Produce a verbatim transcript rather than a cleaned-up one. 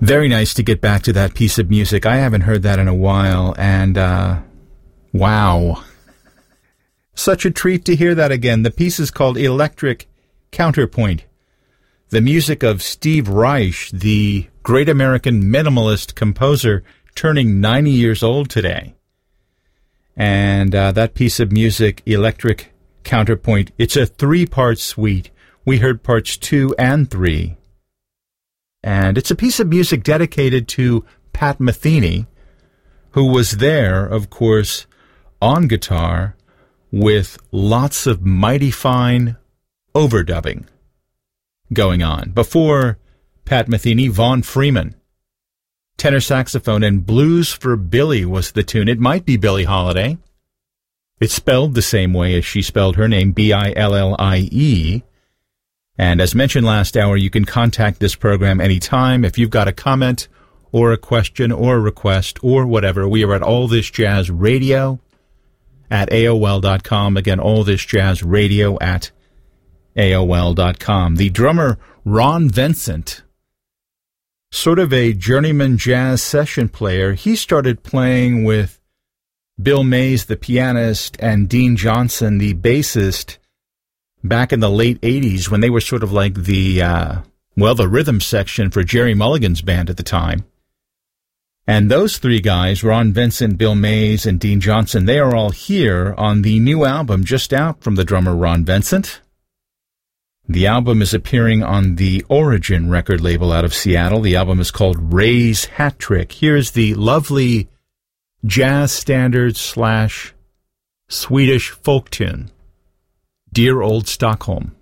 Very nice to get back to that piece of music. I haven't heard that in a while, and uh, wow. Such a treat to hear that again. The piece is called Electric Counterpoint. The music of Steve Reich, the great American minimalist composer, turning ninety years old today. And uh, that piece of music, Electric Counterpoint, it's a three-part suite. We heard parts two and three. And it's a piece of music dedicated to Pat Metheny, who was there, of course, on guitar with lots of mighty fine overdubbing going on. Before Pat Metheny, Vaughn Freeman, tenor saxophone, and Blues for Billie was the tune. It might be Billie Holiday. It's spelled the same way as she spelled her name, B I L L I E. And as mentioned last hour, you can contact this program anytime. If you've got a comment or a question or a request or whatever, we are at All This Jazz Radio at A O L dot com. Again, All This Jazz Radio at A O L dot com. The drummer Ron Vincent, sort of a journeyman jazz session player, he started playing with Bill Mays, the pianist, and Dean Johnson, the bassist, back in the late eighties when they were sort of like the, uh, well, the rhythm section for Jerry Mulligan's band at the time. And those three guys, Ron Vincent, Bill Mays, and Dean Johnson, they are all here on the new album just out from the drummer Ron Vincent. The album is appearing on the Origin record label out of Seattle. The album is called Ray's Hat Trick. Here's the lovely jazz standard slash Swedish folk tune, Dear Old Stockholm.